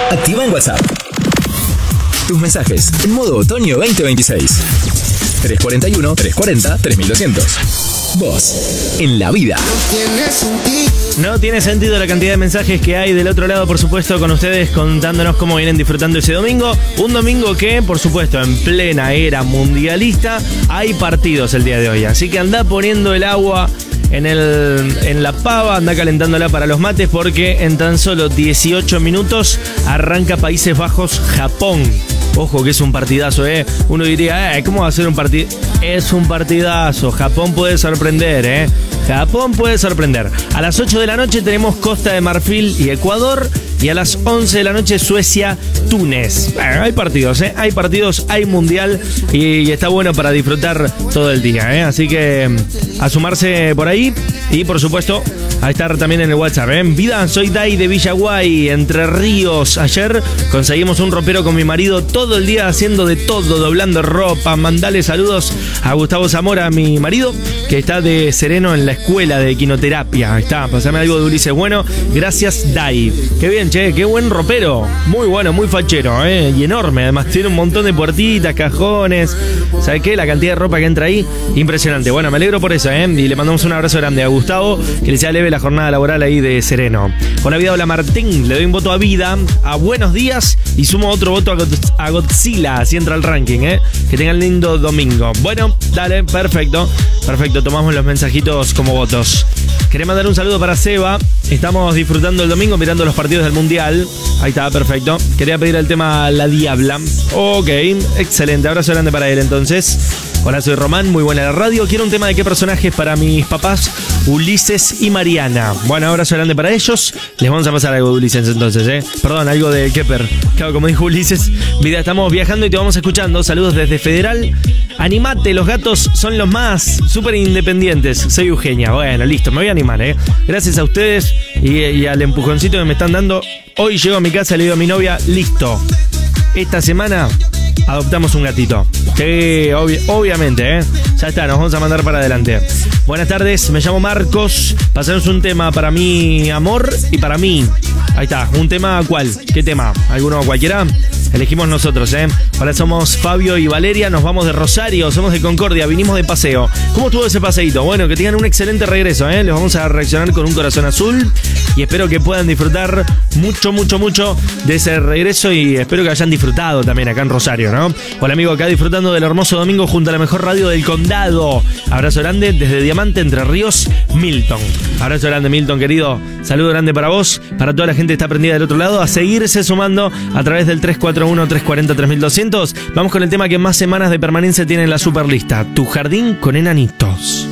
Activa en WhatsApp tus mensajes en modo otoño 2026. 341-340-3200. Vos, en la vida. No tiene sentido la cantidad de mensajes que hay del otro lado, por supuesto, con ustedes contándonos cómo vienen disfrutando ese domingo. Un domingo que, por supuesto, en plena era mundialista, hay partidos el día de hoy. Así que anda poniendo el agua en la pava, anda calentándola para los mates, porque en tan solo 18 minutos arranca Países Bajos-Japón. Ojo que es un partidazo, ¿eh? Uno diría, ¿cómo va a ser un partido? Es un partidazo. Japón puede sorprender, ¿eh? Japón puede sorprender. A las 8 de la noche tenemos Costa de Marfil y Ecuador. Y a las 11 de la noche Suecia-Túnez. Hay partidos, ¿eh? Hay partidos, hay mundial. Y está bueno para disfrutar todo el día, ¿eh? Así que a sumarse por ahí. Y por supuesto, a estar también en el WhatsApp, ¿eh? Vida, soy Dai de Villaguay, Entre Ríos. Ayer conseguimos un ropero con mi marido todo el día haciendo de todo, doblando ropa. Mandale saludos a Gustavo Zamora, mi marido, que está de sereno en la escuela de equinoterapia. Ahí está, pasame algo de Ulises. Bueno, gracias, Dai. Qué bien, che, qué buen ropero. Muy bueno, muy fachero, y enorme. Además tiene un montón de puertitas, cajones. ¿Sabes qué? La cantidad de ropa que entra ahí, impresionante. Bueno, me alegro por eso, y le mandamos un abrazo grande a Gustavo, que le sea leve la jornada laboral ahí de sereno. Hola Vida, hola Martín, le doy un voto a Vida, a Buenos Días, y sumo otro voto a Godzilla, así entra el ranking, que tengan lindo domingo. Bueno, dale, perfecto, tomamos los mensajitos como votos. Quería mandar un saludo para Seba. Estamos disfrutando el domingo mirando los partidos del Mundial. Ahí está, perfecto. Quería pedir el tema La Diabla. Ok, excelente. Abrazo grande para él entonces. Hola, soy Román, muy buena la radio. Quiero un tema de qué personajes para mis papás, Ulises y Mariana. Bueno, abrazo grande para ellos. Les vamos a pasar algo de Ulises entonces, Perdón, algo de Kepper. Claro, como dijo Ulises, Vida, estamos viajando y te vamos escuchando. Saludos desde Federal. Animate, los gatos son los más súper independientes. Soy Eugenia. Bueno, listo, me voy a animar, Gracias a ustedes y al empujoncito que me están dando. Hoy llego a mi casa y le digo a mi novia, listo. Esta semana adoptamos un gatito. Sí, obviamente, Ya está, nos vamos a mandar para adelante. Buenas tardes, me llamo Marcos. Pasaros un tema para mi amor y para mí. Ahí está, un tema, ¿cuál? ¿Qué tema? ¿Alguno cualquiera? Elegimos nosotros, Ahora somos Fabio y Valeria, nos vamos de Rosario, somos de Concordia, vinimos de paseo. ¿Cómo estuvo ese paseíto? Bueno, que tengan un excelente regreso, Les vamos a reaccionar con un corazón azul y espero que puedan disfrutar mucho de ese regreso y espero que hayan disfrutado también acá en Rosario, ¿no? Hola amigo, acá disfrutando del hermoso domingo junto a la mejor radio del condado. Abrazo grande desde Diamante, Entre Ríos, Milton. Abrazo grande, Milton, querido. Saludo grande para vos, para toda la gente que está prendida del otro lado, a seguirse sumando a través del 341-340-3200. Vamos con el tema que más semanas de permanencia tiene en la superlista, Tu Jardín con Enanitos.